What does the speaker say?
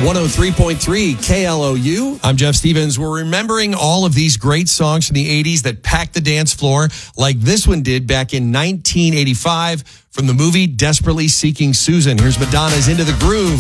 103.3 KLOU. I'm Jeff Stevens. We're remembering all of these great songs from the 80s that packed the dance floor, like this one did back in 1985 from the movie Desperately Seeking Susan. Here's Madonna's Into the Groove.